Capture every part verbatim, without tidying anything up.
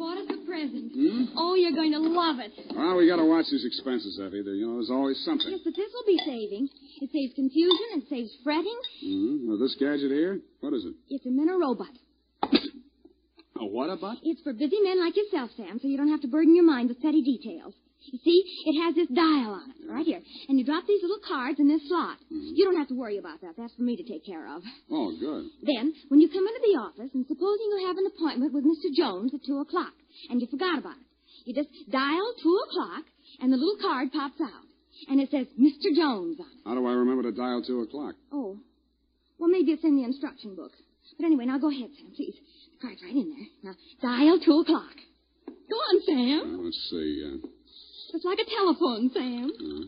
bought us a present. Hmm? Oh, you're going to love it. Well, we got to watch these expenses, Effie. There, you know, there's always something. Yes, but this will be saving. It saves confusion. It saves fretting. Mm-hmm. Well, this gadget here, what is it? It's a Minna robot. A what about? It's for busy men like yourself, Sam, so you don't have to burden your mind with petty details. You see, it has this dial on it, right here. And you drop these little cards in this slot. Mm-hmm. You don't have to worry about that. That's for me to take care of. Oh, good. Then, when you come into the office, and supposing you have an appointment with Mister Jones at two o'clock, and you forgot about it, you just dial two o'clock, and the little card pops out. And it says Mister Jones on it. How do I remember to dial two o'clock? Oh. Well, maybe it's in the instruction book. But anyway, now go ahead, Sam, please. The card's right in there. Now, dial two o'clock. Go on, Sam. Uh, let's see. Uh... It's like a telephone, Sam. Uh-huh.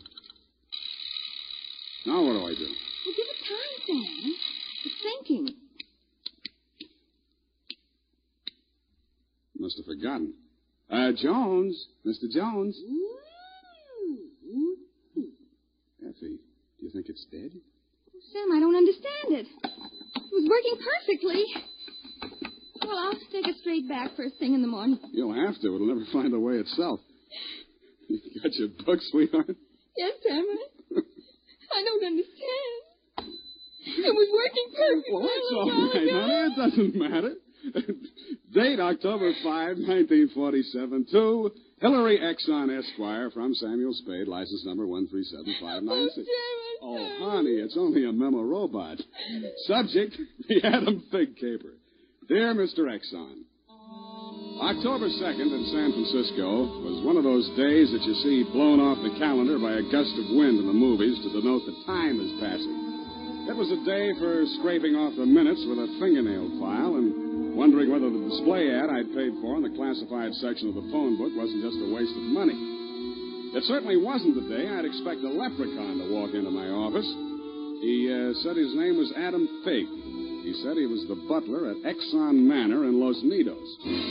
Now what do I do? Well, give it time, Sam. It's thinking. Must have forgotten. Uh, Jones. Mister Jones. Ooh. Effie, do you think it's dead? Sam, I don't understand it. It was working perfectly. Well, I'll take it straight back first thing in the morning. You'll have to. It'll never find the way itself. You got your book, sweetheart? Yes, Sam. I, I don't understand. It was working perfectly. Well, that's all right, honey. It doesn't matter. Date October fifth, nineteen forty-seven, to Hillary Exxon, Esquire, from Samuel Spade, license number one three seven five nine six. Oh, oh, honey, it's only a memo robot. Subject, the Atom Fig Caper. Dear Mister Exxon, October second in San Francisco was one of those days that you see blown off the calendar by a gust of wind in the movies to denote that time is passing. It was a day for scraping off the minutes with a fingernail file and wondering whether the display ad I'd paid for in the classified section of the phone book wasn't just a waste of money. It certainly wasn't the day I'd expect a leprechaun to walk into my office. He uh, said his name was Adam Fig. He said he was the butler at Exxon Manor in Los Nidos.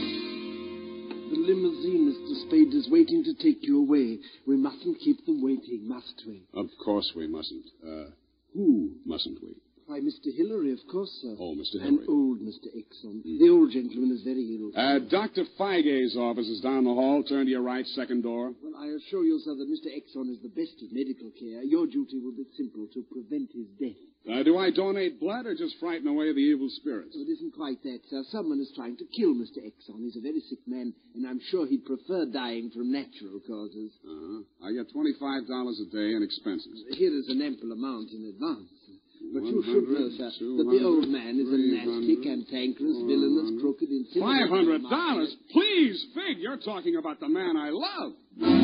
The limousine, Mister Spade, is waiting to take you away. We mustn't keep them waiting, must we? Of course we mustn't. Uh, who mustn't we? Why, Mister Hillary, of course, sir. Oh, Mister Hillary. And old Mister Exxon. Mm. The old gentleman is very ill. Uh, Doctor Feige's office is down the hall. Turn to your right, second door. Well, I assure you, sir, that Mister Exxon is the best of medical care. Your duty will be simple, to prevent his death. Uh, do I donate blood or just frighten away the evil spirits? Well, it isn't quite that, sir. Someone is trying to kill Mister Exxon. He's a very sick man, and I'm sure he'd prefer dying from natural causes. Uh-huh. I get twenty-five dollars a day in expenses. Here is an ample amount in advance. But you should know, sir, that the old man is a nasty, cantankerous, villainous, crooked, insidious... Five hundred dollars? Please, Fig, you're talking about the man I love.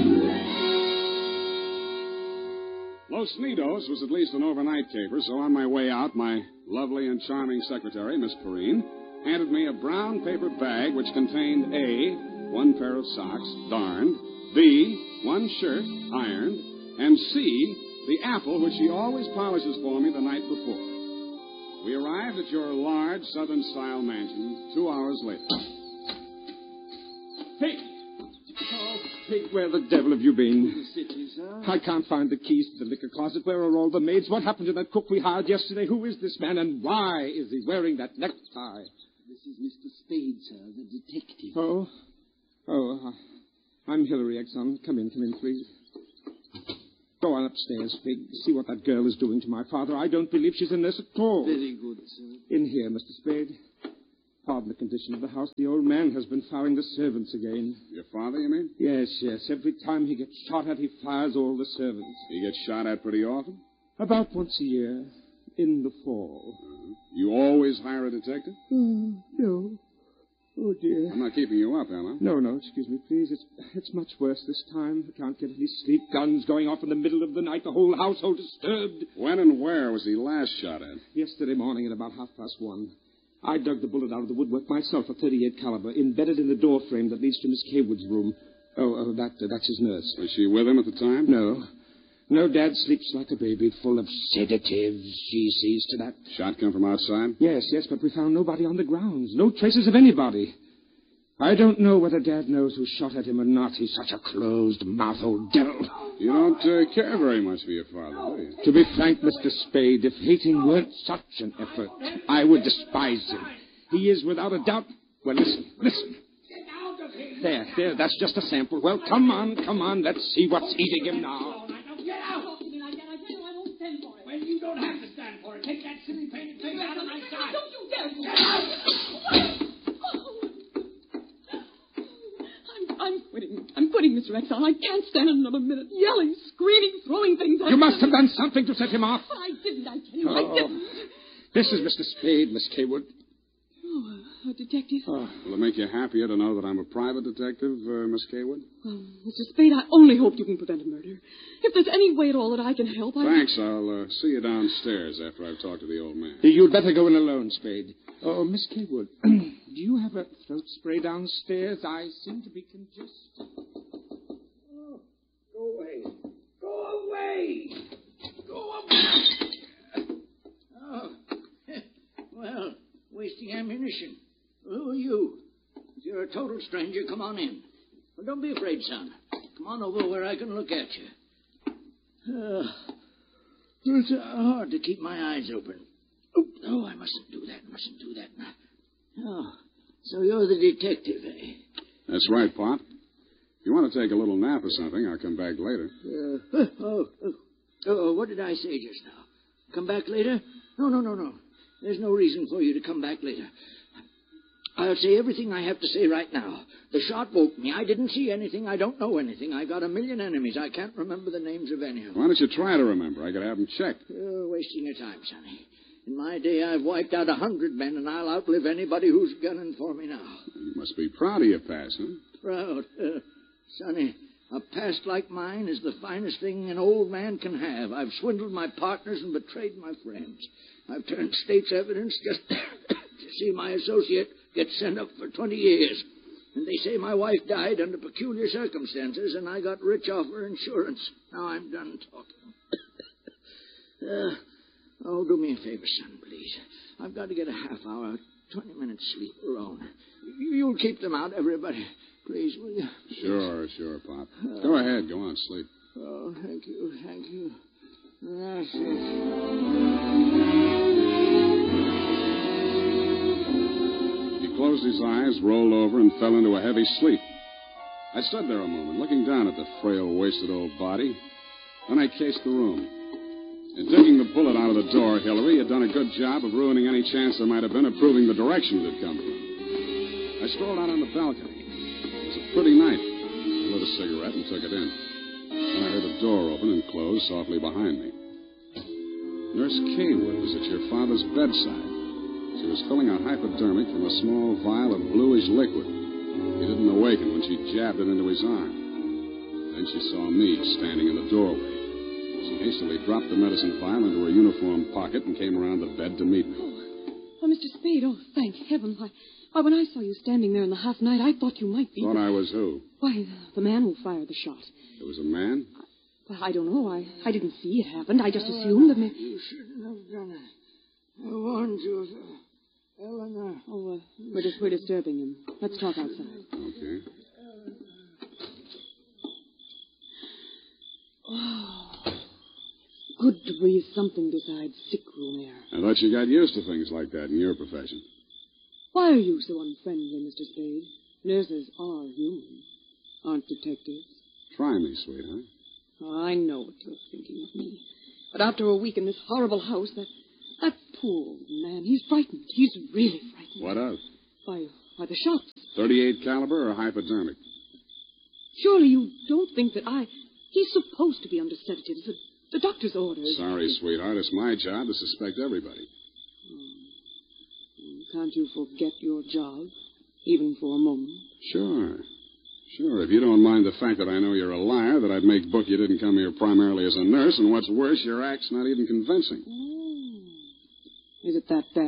Los Nidos was at least an overnight caper, so on my way out, my lovely and charming secretary, Miss Perrine, handed me a brown paper bag which contained A, one pair of socks, darned, B, one shirt, ironed, and C, the apple which she always polishes for me the night before. We arrived at your large Southern-style mansion two hours later. Hey! Oh, Pig, where the devil have you been? The city, sir. I can't find the keys to the liquor closet. Where are all the maids? What happened to that cook we hired yesterday? Who is this man, and why is he wearing that necktie? This is Mister Spade, sir, the detective. Oh? Oh, uh, I'm Hillary Exxon. Come in, come in, please. Go on upstairs, Fig. See what that girl is doing to my father. I don't believe she's in this at all. Very good, sir. In here, Mister Spade. Pardon the condition of the house. The old man has been firing the servants again. Your father, you mean? Yes, yes. Every time he gets shot at, he fires all the servants. He gets shot at pretty often? About once a year. In the fall. Uh-huh. You always hire a detective? Oh, no. Oh, dear. I'm not keeping you up, am I? No, no, excuse me, please. It's it's much worse this time. I can't get any sleep. Guns going off in the middle of the night. The whole household disturbed. When and where was he last shot at? Yesterday morning at about half past one. I dug the bullet out of the woodwork myself, a thirty-eight caliber, embedded in the door frame that leads to Miss Haywood's room. Oh, oh that uh, that's his nurse. Was she with him at the time? No. No, Dad sleeps like a baby, full of sedatives. She sees to that. Shot come from outside? Yes, yes, but we found nobody on the grounds. No traces of anybody. I don't know whether Dad knows who shot at him or not. He's such a closed-mouthed old devil. You don't uh, care very much for your father, do you? To be frank, Mister Spade, if hating weren't such an effort, I would despise him. He is, without a doubt... Well, listen, listen. Get out of here! There, there, that's just a sample. Well, come on, come on. Let's see what's eating him now. Get out! Well, you don't have to stand for it. Take that silly painted face out of my sight. Don't you dare! Get out! I'm, I'm quitting. I'm quitting, Mister Exxon. I can't stand another minute. Yelling, screaming, throwing things at You must have done something to set him off. But I didn't, I tell you. Oh. I didn't. This is Mister Spade, Miss Kaywood. Oh, a detective? Oh. Will it make you happier to know that I'm a private detective, uh, Miss Kaywood? Well, Mister Spade, I only hope you can prevent a murder. If there's any way at all that I can help, I... Thanks. I'll uh, see you downstairs after I've talked to the old man. You'd better go in alone, Spade. Oh, Miss Kaywood, do you have a throat spray downstairs? I seem to be congested. Oh, go away. Go away. Go away. Oh, well, wasting ammunition. Who are you? If you're a total stranger, come on in. Well, don't be afraid, son. Come on over where I can look at you. Uh, it's uh, hard to keep my eyes open. Oh, oh, I mustn't do that. Mustn't do that. Oh, so you're the detective, eh? That's right, Pop. If you want to take a little nap or something, I'll come back later. Uh, oh, oh, oh, what did I say just now? Come back later? No, no, no, no. There's no reason for you to come back later. I'll say everything I have to say right now. The shot woke me. I didn't see anything. I don't know anything. I got a million enemies. I can't remember the names of any of them. Why don't you try to remember? I could have them checked. You're wasting your time, Sonny. In my day, I've wiped out a hundred men, and I'll outlive anybody who's gunning for me now. You must be proud of your past, huh? Proud? Uh, Sonny, a past like mine is the finest thing an old man can have. I've swindled my partners and betrayed my friends. I've turned state's evidence just to see my associate get sent up for twenty years. And they say my wife died under peculiar circumstances, and I got rich off her insurance. Now I'm done talking. uh, oh, do me a favor, son, please. I've got to get a half hour, twenty minutes sleep alone. You'll keep them out, everybody. Please, will you? Sure, sure, Pop. Go ahead. Go on, sleep. Oh, thank you, thank you. That's it. He closed his eyes, rolled over, and fell into a heavy sleep. I stood there a moment, looking down at the frail, wasted old body. Then I cased the room. In digging the bullet out of the door, Hillary had done a good job of ruining any chance there might have been of proving the direction it had come from. I strolled out on the balcony. It was a pretty night. I lit a cigarette and took it in. Then I heard a door open and close softly behind me. Nurse Kaywood was at your father's bedside. She was filling a hypodermic from a small vial of bluish liquid. He didn't awaken when she jabbed it into his arm. Then she saw me standing in the doorway. She hastily dropped the medicine vial into her uniform pocket and came around the bed to meet me. Oh, oh Mister Spade, oh, thank heaven. Why, why, when I saw you standing there in the half night, I thought you might be... Thought I was who? Why, the man who fired the shot. It was a man? Well, I don't know. I, I didn't see it happen. I just assumed that... Me... You shouldn't have done it. I warned you, Eleanor. Oh, uh, we're, just, we're disturbing him. Let's talk outside. Okay. Oh, good to breathe something besides sick room air. I thought you got used to things like that in your profession. Why are you so unfriendly, Mister Spade? Nurses are human, aren't detectives. Try me, sweetheart. Oh, I know what you're thinking of me. But after a week in this horrible house, that that poor old man, he's frightened. He's really frightened. What of? By, by the shots. thirty-eight caliber or hypodermic? Surely you don't think that I... He's supposed to be under sedatives. The, the doctor's orders. Sorry, sweetheart. It's my job to suspect everybody. Oh. Can't you forget your job, even for a moment? Sure. Sure, if you don't mind the fact that I know you're a liar, that I'd make book you didn't come here primarily as a nurse, and what's worse, your act's not even convincing. Oh. Is it that bad?